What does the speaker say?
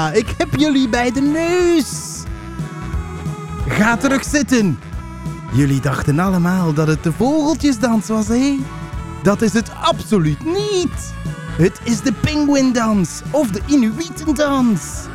ik heb jullie bij de neus. Ga terug zitten. Jullie dachten allemaal dat het de vogeltjesdans was, hè? Dat is het absoluut niet. Het is de pinguïndans of de Inuïtendans.